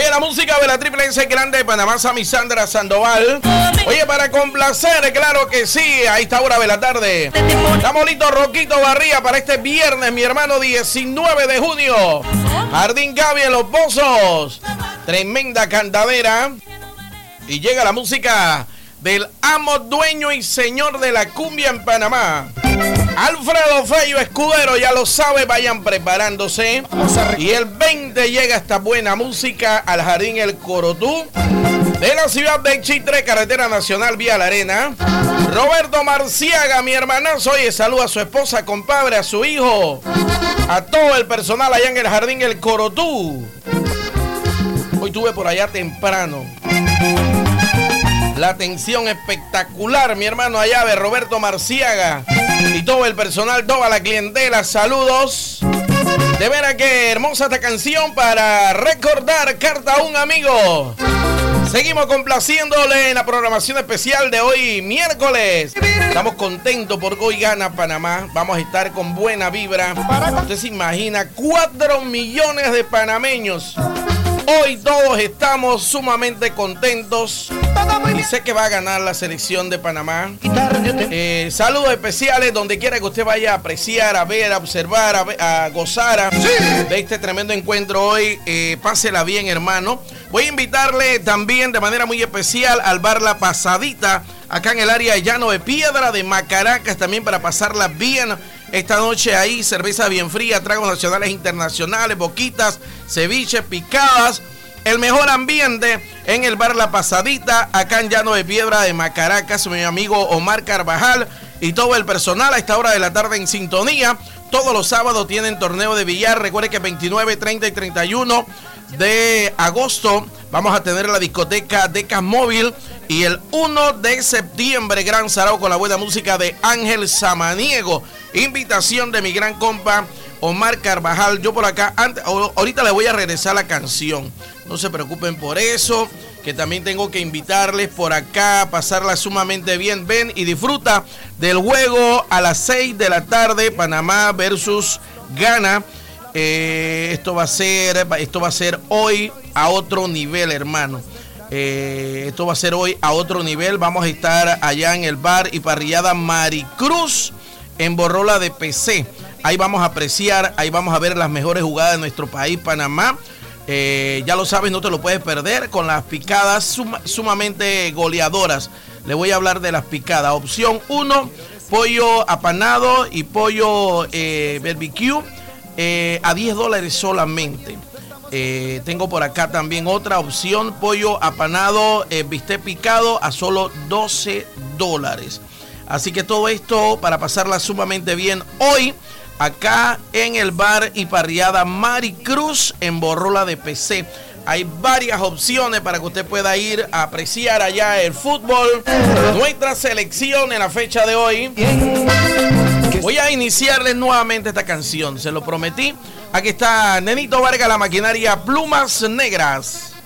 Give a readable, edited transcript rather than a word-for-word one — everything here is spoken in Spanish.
buena música de la Triple S Grande de Panamá, Sammy Sandra Sandoval. Oye, para complacer, claro que sí, a esta hora de la tarde. Estamos listos, Roquito Barría, para este viernes, mi hermano, 19 de junio. Jardín Gaby en Los Pozos. Tremenda cantadera. Y llega la música del amo, dueño y señor de la cumbia en Panamá. Alfredo Fello Escudero, ya lo sabe, vayan preparándose. Y el 20 llega esta buena música al Jardín El Corotú de la ciudad de Chitre, carretera nacional vía La Arena. Roberto Marciaga, mi hermanazo, oye, saluda a su esposa, compadre, a su hijo, a todo el personal allá en el Jardín El Corotú. Hoy estuve por allá temprano. La atención espectacular, mi hermano, allá de Roberto Marciaga y todo el personal, toda la clientela. Saludos. De veras que hermosa esta canción para recordar, carta a un amigo. Seguimos complaciéndole en la programación especial de hoy, miércoles. Estamos contentos porque hoy gana Panamá. Vamos a estar con buena vibra. Usted se imagina, 4 millones de panameños. Hoy todos estamos sumamente contentos y sé que va a ganar la selección de Panamá. Saludos especiales donde quiera que usted vaya a apreciar, a ver, a observar, a gozar de este tremendo encuentro hoy. Pásela bien, hermano. Voy a invitarle también de manera muy especial al bar La Pasadita, acá en el área de Llano de Piedra de Macaracas, también para pasarla bien. Esta noche ahí, cerveza bien fría, tragos nacionales e internacionales, boquitas, ceviches, picadas. El mejor ambiente en el bar La Pasadita, acá en Llano de Piedra de Macaracas. Mi amigo Omar Carvajal y todo el personal a esta hora de la tarde en sintonía. Todos los sábados tienen torneo de billar. Recuerde que 29, 30 y 31 de agosto vamos a tener la discoteca Decas Móvil. Y el 1 de septiembre, Gran Sarao con la buena música de Ángel Samaniego. Invitación de mi gran compa Omar Carvajal. Yo por acá, ahorita le voy a regresar la canción. No se preocupen por eso, que también tengo que invitarles por acá a pasarla sumamente bien. Ven y disfruta del juego a las 6 de la tarde, Panamá versus Ghana. Esto va a ser hoy a otro nivel, hermano. Esto va a ser hoy a otro nivel. Vamos a estar allá en el bar y parrillada Maricruz en Borrola de PC. Ahí vamos a apreciar, ahí vamos a ver las mejores jugadas de nuestro país, Panamá. Ya lo sabes, no te lo puedes perder con las picadas sumamente goleadoras. Le voy a hablar de las picadas. Opción 1, pollo apanado y pollo barbecue a $10 solamente. Tengo por acá también otra opción, pollo apanado, bistec picado a solo $12. Así que todo esto para pasarla sumamente bien hoy acá en el bar y parrillada Maricruz en Borrola de PC. Hay varias opciones para que usted pueda ir a apreciar allá el fútbol. Nuestra selección en la fecha de hoy. Voy a iniciarles nuevamente esta canción, se lo prometí. Aquí está Nenito Vargas, la maquinaria Plumas Negras.